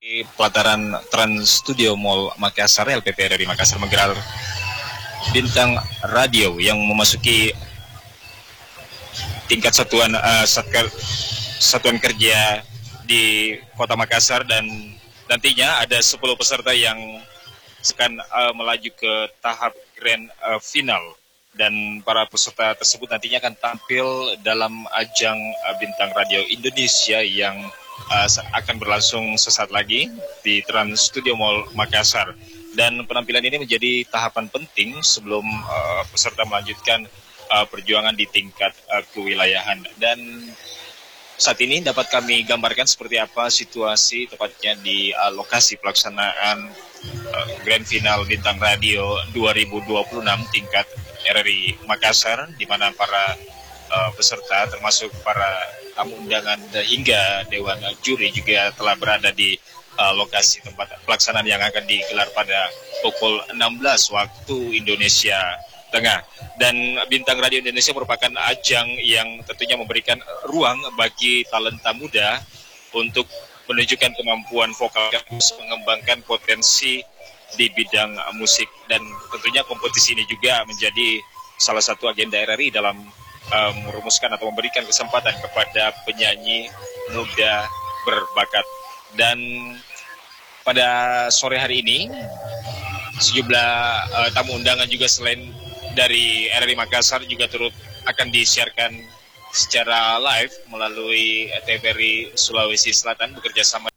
Di pelataran Trans Studio Mall Makassar, LPP dari Makassar menggelar bintang radio yang memasuki tingkat satuan kerja di Kota Makassar, dan nantinya ada 10 peserta yang akan melaju ke tahap grand final, dan para peserta tersebut nantinya akan tampil dalam ajang bintang radio Indonesia yang akan berlangsung sesaat lagi di Trans Studio Mall Makassar. Dan penampilan ini menjadi tahapan penting sebelum peserta melanjutkan perjuangan di tingkat kewilayahan. Dan saat ini dapat kami gambarkan seperti apa situasi tepatnya di lokasi pelaksanaan Grand Final Bintang Radio 2026 tingkat RRI Makassar, di mana para peserta termasuk para tamu undangan hingga Dewan Juri juga telah berada di lokasi tempat pelaksanaan yang akan digelar pada pukul 16 waktu Indonesia Tengah. Dan Bintang Radio Indonesia merupakan ajang yang tentunya memberikan ruang bagi talenta muda untuk menunjukkan kemampuan vokal, mengembangkan potensi di bidang musik, dan tentunya kompetisi ini juga menjadi salah satu agenda RRI dalam merumuskan atau memberikan kesempatan kepada penyanyi muda berbakat. Dan pada sore hari ini sejumlah tamu undangan juga selain dari RRI Makassar juga turut akan disiarkan secara live melalui TVRI Sulawesi Selatan bekerja sama